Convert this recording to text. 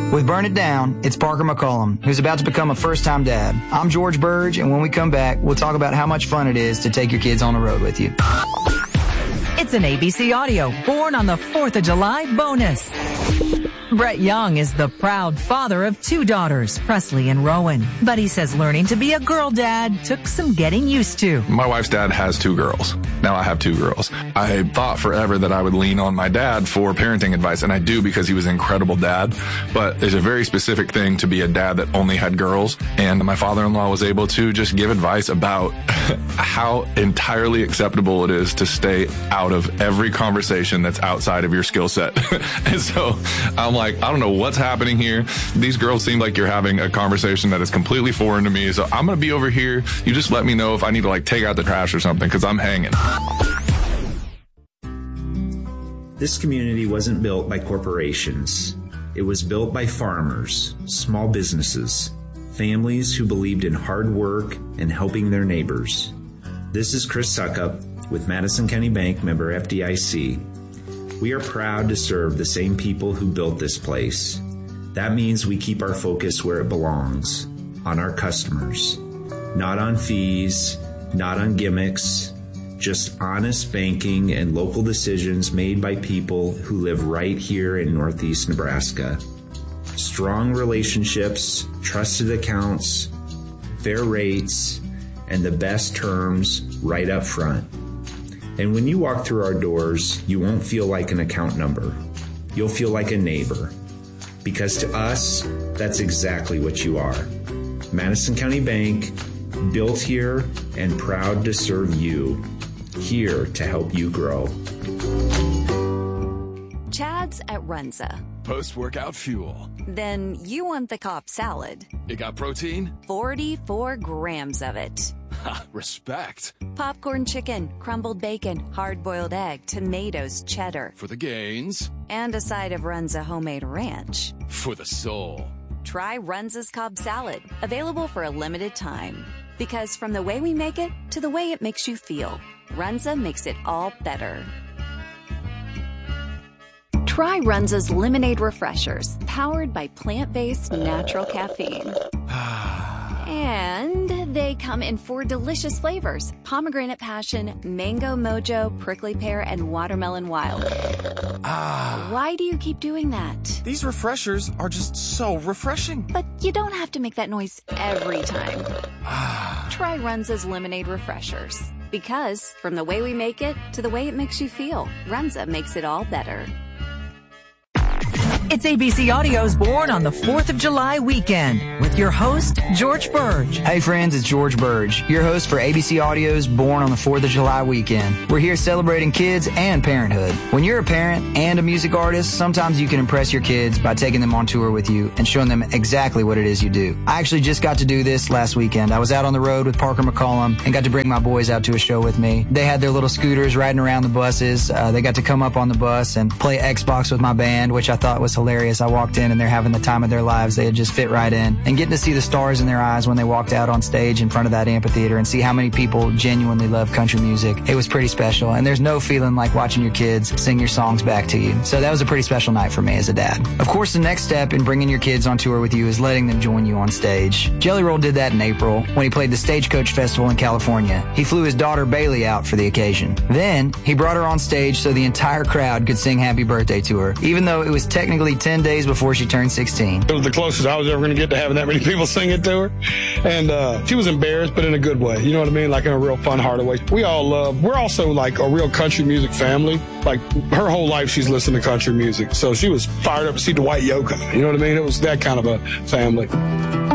With Burn It Down, it's Parker McCollum, who's about to become a first-time dad. I'm George Burge, and when we come back, we'll talk about how much fun it is to take your kids on the road with you. It's an ABC Audio Born on the 4th of July bonus. Brett Young is the proud father of 2 daughters, Presley and Rowan. But he says learning to be a girl dad took some getting used to. My wife's dad has 2 girls. Now I have 2 girls. I thought forever that I would lean on my dad for parenting advice, and I do because he was an incredible dad. But there's a very specific thing to be a dad that only had girls, and my father-in-law was able to just give advice about how entirely acceptable it is to stay out of every conversation that's outside of your skill set. And so I'm like, I don't know what's happening here. These girls seem like you're having a conversation that is completely foreign to me. So I'm going to be over here. You just let me know if I need to like take out the trash or something, because I'm hanging. This community wasn't built by corporations. It was built by farmers, small businesses, families who believed in hard work and helping their neighbors. This is Chris Suckup with Madison County Bank, member FDIC. We are proud to serve the same people who built this place. That means we keep our focus where it belongs, on our customers. Not on fees, not on gimmicks, just honest banking and local decisions made by people who live right here in Northeast Nebraska. Strong relationships, trusted accounts, fair rates, and the best terms right up front. And when you walk through our doors, you won't feel like an account number. You'll feel like a neighbor. Because to us, that's exactly what you are. Madison County Bank, built here and proud to serve you. Here to help you grow. Chad's at Runza. Post-workout fuel. Then you want the Cobb salad. It got protein? 44 grams of it. Ha, respect. Popcorn chicken, crumbled bacon, hard-boiled egg, tomatoes, cheddar. For the gains. And a side of Runza homemade ranch. For the soul. Try Runza's Cobb salad. Available for a limited time. Because from the way we make it to the way it makes you feel, Runza makes it all better. Try Runza's Lemonade Refreshers, powered by plant-based natural caffeine. And they come in 4 delicious flavors: pomegranate passion, mango mojo, prickly pear, and watermelon wild. Why do you keep doing that? These refreshers are just so refreshing. But you don't have to make that noise every time. Try Runza's Lemonade Refreshers. Because from the way we make it to the way it makes you feel, Runza makes it all better. It's ABC Audio's Born on the 4th of July weekend with your host, George Burge. Hey friends, it's George Burge, your host for ABC Audio's Born on the 4th of July weekend. We're here celebrating kids and parenthood. When you're a parent and a music artist, sometimes you can impress your kids by taking them on tour with you and showing them exactly what it is you do. I actually just got to do this last weekend. I was out on the road with Parker McCollum and got to bring my boys out to a show with me. They had their little scooters riding around the buses. They got to come up on the bus and play Xbox with my band, which I thought was hilarious. I walked in and they're having the time of their lives. They had just fit right in. And getting to see the stars in their eyes when they walked out on stage in front of that amphitheater and see how many people genuinely love country music, it was pretty special. And there's no feeling like watching your kids sing your songs back to you. So that was a pretty special night for me as a dad. Of course, the next step in bringing your kids on tour with you is letting them join you on stage. Jelly Roll did that in April when he played the Stagecoach Festival in California. He flew his daughter Bailey out for the occasion. Then he brought her on stage so the entire crowd could sing Happy Birthday to her, even though it was technically 10 days before she turned 16. It was the closest I was ever going to get to having that many people sing it to her. And she was embarrassed, but in a good way. You know what I mean? Like in a real fun-hearted way. We're also like a real country music family. Like her whole life she's listened to country music. So she was fired up to see Dwight Yoakam. You know what I mean? It was that kind of a family.